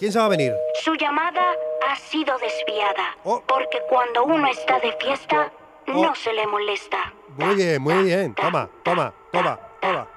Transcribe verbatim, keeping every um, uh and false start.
¿Quién se va a venir? Su llamada ha sido desviada. Oh. Porque cuando uno está de fiesta, Oh. no se le molesta. Muy bien, muy bien. Toma, toma, toma, toma.